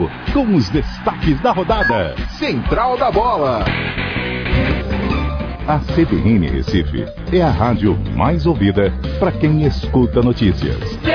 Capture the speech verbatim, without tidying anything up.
Com os destaques da rodada. Central da Bola. A C B N Recife é a rádio mais ouvida para quem escuta notícias.